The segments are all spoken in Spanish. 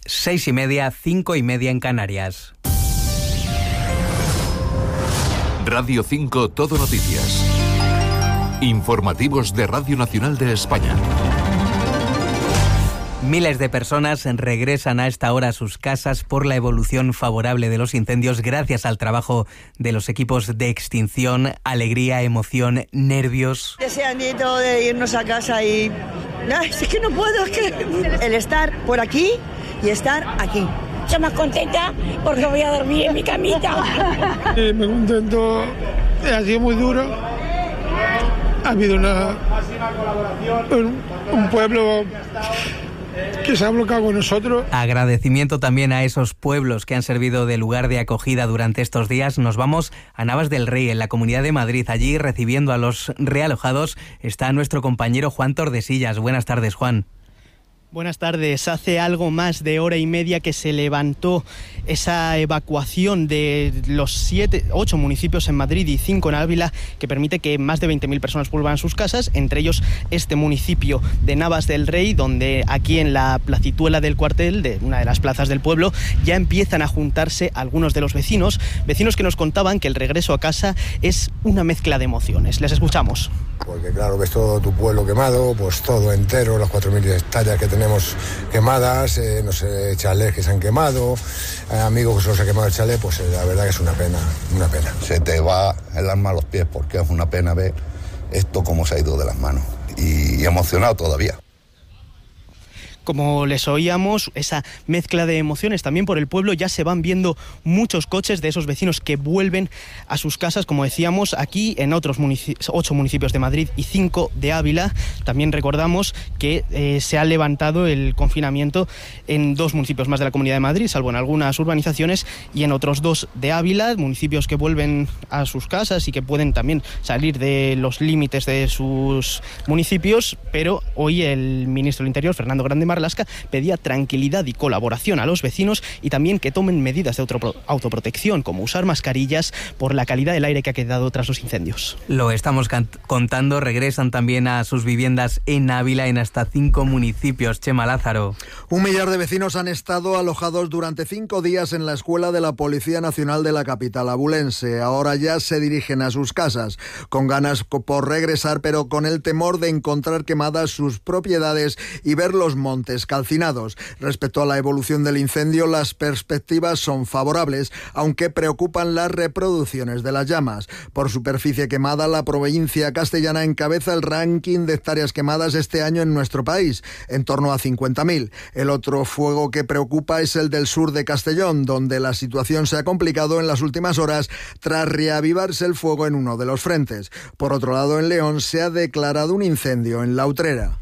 6:30, 5:30 en Canarias. Radio 5 Todo Noticias. Informativos de Radio Nacional de España. Miles de personas regresan a esta hora a sus casas por la evolución favorable de los incendios gracias al trabajo de los equipos de extinción. Alegría, emoción, nervios. Deseandito de irnos a casa y... Ay, es que no puedo, es que... El estar por aquí y estar aquí. Estoy más contenta porque voy a dormir en mi camita. Me contento, ha sido muy duro. Ha habido un pueblo que se ha bloqueado con nosotros. Agradecimiento también a esos pueblos que han servido de lugar de acogida durante estos días. Nos vamos a Navas del Rey, en la Comunidad de Madrid. Allí, recibiendo a los realojados, está nuestro compañero Juan Tordesillas. Buenas tardes, Juan. Buenas tardes. Hace algo más de hora y media que se levantó esa evacuación de los 8 municipios en Madrid y 5 en Ávila, que permite que más de 20.000 personas vuelvan a sus casas, entre ellos este municipio de Navas del Rey, donde aquí en la placituela del cuartel, de una de las plazas del pueblo, ya empiezan a juntarse algunos de los vecinos que nos contaban que el regreso a casa es una mezcla de emociones. Les escuchamos. Porque claro, ves todo tu pueblo quemado, pues todo entero, las 4.000 hectáreas que tenemos quemadas, no sé, chalés que se han quemado, amigos que se los ha quemado el chalet, pues la verdad que es una pena. Se te va el alma a los pies porque es una pena ver esto cómo se ha ido de las manos y emocionado todavía. Como les oíamos, esa mezcla de emociones también por el pueblo. Ya se van viendo muchos coches de esos vecinos que vuelven a sus casas, como decíamos, aquí en otros 8 municipios de Madrid y 5 de Ávila. También recordamos que se ha levantado el confinamiento en 2 municipios más de la Comunidad de Madrid, salvo en algunas urbanizaciones, y en otros 2 de Ávila, municipios que vuelven a sus casas y que pueden también salir de los límites de sus municipios. Pero hoy el ministro del Interior, Fernando Grande Marlaska, pedía tranquilidad y colaboración a los vecinos y también que tomen medidas de autoprotección, como usar mascarillas por la calidad del aire que ha quedado tras los incendios. Lo estamos contando. Regresan también a sus viviendas en Ávila, en hasta 5 municipios. Chema Lázaro. 1 millar de vecinos han estado alojados durante 5 días en la escuela de la Policía Nacional de la capital abulense. Ahora ya se dirigen a sus casas, con ganas por regresar, pero con el temor de encontrar quemadas sus propiedades y ver los montes calcinados. Respecto a la evolución del incendio, las perspectivas son favorables, aunque preocupan las reproducciones de las llamas. Por superficie quemada, la provincia castellana encabeza el ranking de hectáreas quemadas este año en nuestro país, en torno a 50.000. El otro fuego que preocupa es el del sur de Castellón, donde la situación se ha complicado en las últimas horas tras reavivarse el fuego en uno de los frentes. Por otro lado, en León se ha declarado un incendio en La Utrera.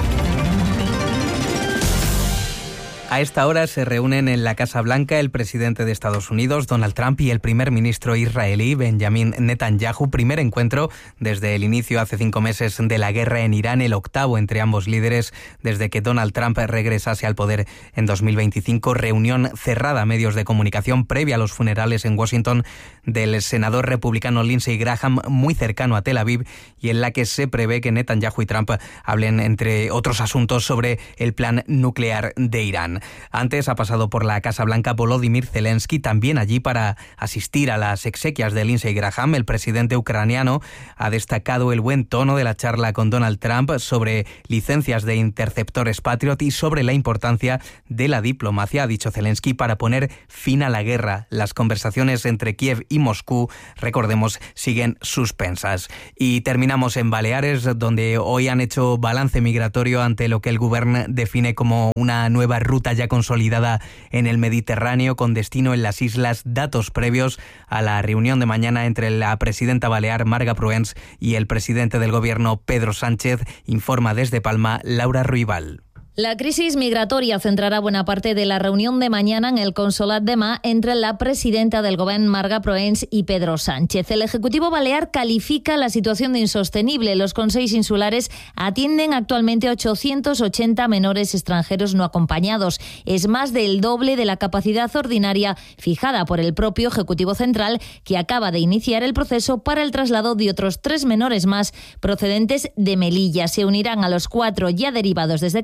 A esta hora se reúnen en la Casa Blanca el presidente de Estados Unidos, Donald Trump, y el primer ministro israelí, Benjamin Netanyahu. Primer encuentro desde el inicio hace 5 meses de la guerra en Irán, el 8º entre ambos líderes desde que Donald Trump regresase al poder en 2025. Reunión cerrada a medios de comunicación previa a los funerales en Washington del senador republicano Lindsey Graham, muy cercano a Tel Aviv, y en la que se prevé que Netanyahu y Trump hablen, entre otros asuntos, sobre el plan nuclear de Irán. Antes ha pasado por la Casa Blanca Volodymyr Zelensky, también allí para asistir a las exequias de Lindsey Graham. El presidente ucraniano ha destacado el buen tono de la charla con Donald Trump sobre licencias de interceptores Patriot y sobre la importancia de la diplomacia, ha dicho Zelensky, para poner fin a la guerra. Las conversaciones entre Kiev y Moscú, recordemos, siguen suspensas. Y terminamos en Baleares, donde hoy han hecho balance migratorio ante lo que el Govern define como una nueva ruta ya consolidada en el Mediterráneo con destino en las islas. Datos previos a la reunión de mañana entre la presidenta balear Marga Proens y el presidente del gobierno Pedro Sánchez. Informa desde Palma Laura Ruibal. La crisis migratoria centrará buena parte de la reunión de mañana en el Consolat de Mar entre la presidenta del Gobierno, Marga Proens, y Pedro Sánchez. El Ejecutivo balear califica la situación de insostenible. Los consells insulares atienden actualmente 880 menores extranjeros no acompañados. Es más del doble de la capacidad ordinaria fijada por el propio Ejecutivo Central, que acaba de iniciar el proceso para el traslado de otros 3 menores más procedentes de Melilla. Se unirán a los 4 ya derivados desde Canarias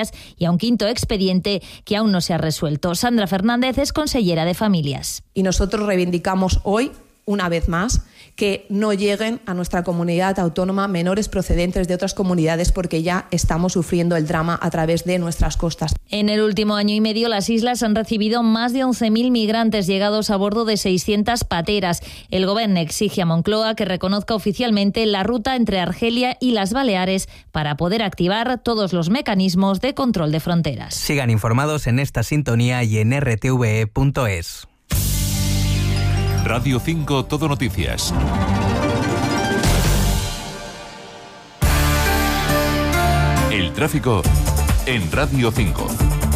familias y a un quinto expediente que aún no se ha resuelto. Sandra Fernández es consellera de Familias. Y nosotros reivindicamos hoy, una vez más, que no lleguen a nuestra comunidad autónoma menores procedentes de otras comunidades, porque ya estamos sufriendo el drama a través de nuestras costas. En el último año y medio, las islas han recibido más de 11.000 migrantes llegados a bordo de 600 pateras. El Gobierno exige a Moncloa que reconozca oficialmente la ruta entre Argelia y las Baleares para poder activar todos los mecanismos de control de fronteras. Sigan informados en esta sintonía y en rtve.es. Radio 5 Todo Noticias. El tráfico en Radio 5.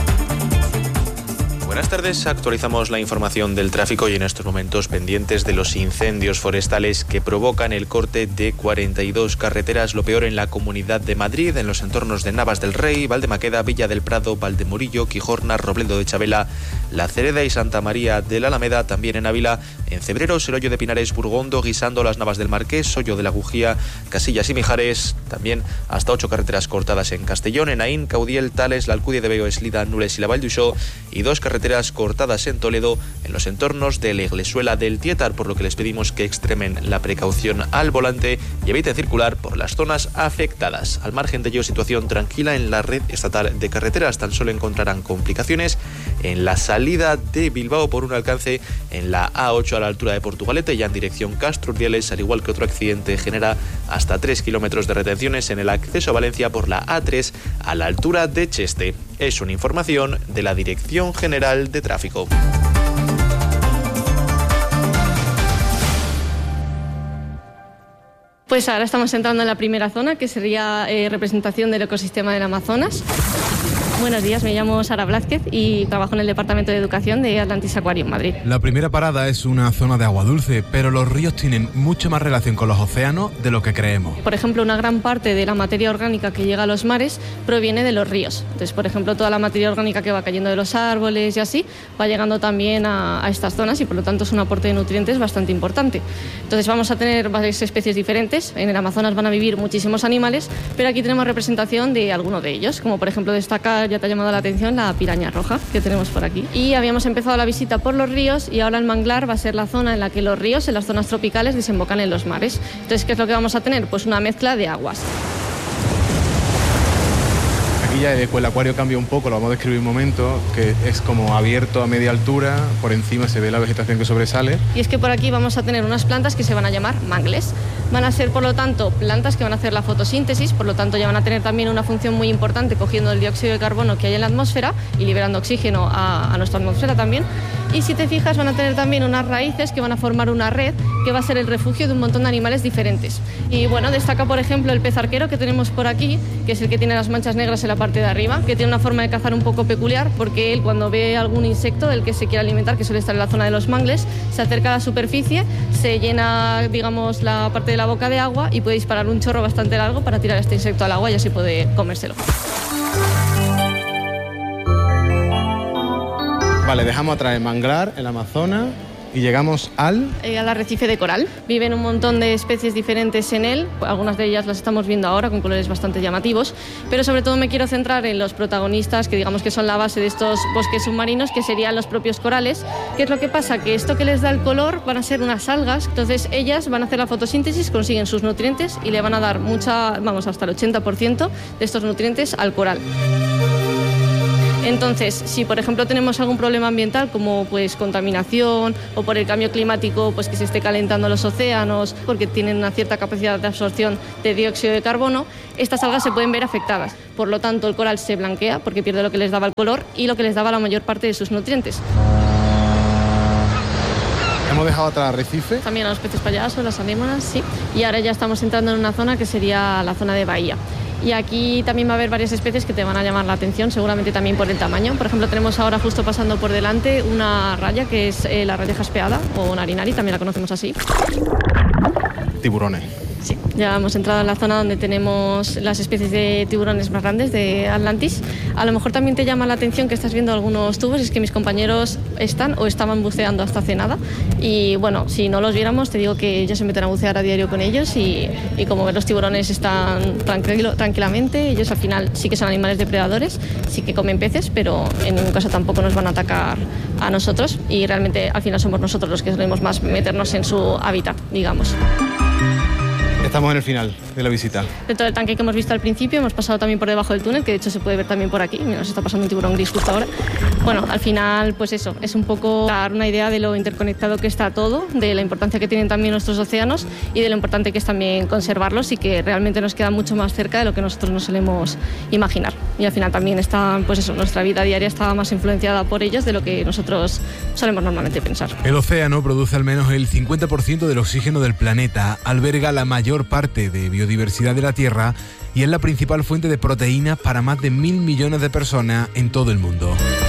Buenas tardes, actualizamos la información del tráfico y en estos momentos pendientes de los incendios forestales que provocan el corte de 42 carreteras, lo peor en la Comunidad de Madrid, en los entornos de Navas del Rey, Valdemaqueda, Villa del Prado, Valdemorillo, Quijorna, Robledo de Chabela, La Cereda y Santa María de la Alameda, también en Ávila, en Cebreros, el Hoyo de Pinares, Burgondo, Guisando, Las Navas del Marqués, Hoyo de la Gujía, Casillas y Mijares, también hasta 8 carreteras cortadas en Castellón, en Aín, Caudiel, Tales, la Alcudia de Veo, Eslida, Nules y la Vall d'Uixó, y 2 carreteras cortadas en Toledo, en los entornos de la Iglesuela del Tietar, por lo que les pedimos que extremen la precaución al volante y eviten circular por las zonas afectadas. Al margen de ello, situación tranquila en la red estatal de carreteras. Tan solo encontrarán complicaciones en la salida de Bilbao por un alcance en la A8 a la altura de Portugalete, ya en dirección Castro Urdiales, al igual que otro accidente genera hasta 3 kilómetros de retenciones en el acceso a Valencia por la A3 a la altura de Cheste. Es una información de la Dirección General de Tráfico. Pues ahora estamos entrando en la primera zona, que sería representación del ecosistema del Amazonas. Buenos días, me llamo Sara Blázquez y trabajo en el Departamento de Educación de Atlantis Aquarium Madrid. La primera parada es una zona de agua dulce, pero los ríos tienen mucho más relación con los océanos de lo que creemos. Por ejemplo, una gran parte de la materia orgánica que llega a los mares proviene de los ríos. Entonces, por ejemplo, toda la materia orgánica que va cayendo de los árboles y así, va llegando también a estas zonas y por lo tanto es un aporte de nutrientes bastante importante. Entonces vamos a tener varias especies diferentes. En el Amazonas van a vivir muchísimos animales, pero aquí tenemos representación de algunos de ellos, como por ejemplo destacar, ya te ha llamado la atención, la piraña roja que tenemos por aquí. Y habíamos empezado la visita por los ríos y ahora el manglar va a ser la zona en la que los ríos, en las zonas tropicales, desembocan en los mares. Entonces, ¿qué es lo que vamos a tener? Pues una mezcla de aguas. Aquí ya el acuario cambia un poco, lo vamos a describir un momento, que es como abierto a media altura, por encima se ve la vegetación que sobresale. Y es que por aquí vamos a tener unas plantas que se van a llamar mangles. Van a ser, por lo tanto, plantas que van a hacer la fotosíntesis, por lo tanto ya van a tener también una función muy importante cogiendo el dióxido de carbono que hay en la atmósfera y liberando oxígeno a nuestra atmósfera también. Y si te fijas, van a tener también unas raíces que van a formar una red que va a ser el refugio de un montón de animales diferentes. Y bueno, destaca por ejemplo el pez arquero que tenemos por aquí, que es el que tiene las manchas negras en la parte de arriba, que tiene una forma de cazar un poco peculiar, porque él cuando ve algún insecto del que se quiere alimentar, que suele estar en la zona de los mangles, se acerca a la superficie, se llena, digamos, la parte de la boca de agua y puede disparar un chorro bastante largo para tirar este insecto al agua y así puede comérselo. Vale, dejamos atrás el manglar, el Amazonas y llegamos al arrecife de coral. Viven un montón de especies diferentes en él, algunas de ellas las estamos viendo ahora con colores bastante llamativos, pero sobre todo me quiero centrar en los protagonistas que digamos que son la base de estos bosques submarinos, que serían los propios corales. ¿Qué es lo que pasa? Que esto que les da el color van a ser unas algas, entonces ellas van a hacer la fotosíntesis, consiguen sus nutrientes y le van a dar hasta el 80% de estos nutrientes al coral. Entonces, si por ejemplo tenemos algún problema ambiental como pues contaminación o por el cambio climático, pues que se esté calentando los océanos porque tienen una cierta capacidad de absorción de dióxido de carbono, estas algas se pueden ver afectadas. Por lo tanto, el coral se blanquea porque pierde lo que les daba el color y lo que les daba la mayor parte de sus nutrientes. Hemos dejado atrás arrecife. También a los peces payasos, las anémonas, sí. Y ahora ya estamos entrando en una zona que sería la zona de bahía. Y aquí también va a haber varias especies que te van a llamar la atención, seguramente también por el tamaño. Por ejemplo, tenemos ahora justo pasando por delante una raya que es la raya jaspeada o narinari, también la conocemos así. Tiburones. Sí, Ya hemos entrado en la zona donde tenemos las especies de tiburones más grandes de Atlantis. A lo mejor también te llama la atención que estás viendo algunos tubos, es que mis compañeros están o estaban buceando hasta hace nada. Y bueno, si no los viéramos, te digo que ellos se meten a bucear a diario con ellos y como ven, los tiburones están tranquilamente. Ellos al final sí que son animales depredadores, sí que comen peces, pero en ningún caso tampoco nos van a atacar a nosotros y realmente al final somos nosotros los que solemos más meternos en su hábitat, digamos. Estamos en el final de la visita. Dentro del tanque que hemos visto al principio, hemos pasado también por debajo del túnel, que de hecho se puede ver también por aquí. Nos está pasando un tiburón gris justo ahora. Bueno, al final, pues eso, es un poco dar una idea de lo interconectado que está todo, de la importancia que tienen también nuestros océanos y de lo importante que es también conservarlos y que realmente nos queda mucho más cerca de lo que nosotros nos solemos imaginar. Y al final también está, pues eso, nuestra vida diaria está más influenciada por ellos de lo que nosotros solemos normalmente pensar. El océano produce al menos el 50% del oxígeno del planeta, alberga la mayor parte de biodiversidad de la Tierra y es la principal fuente de proteínas para más de 1.000 millones de personas en todo el mundo.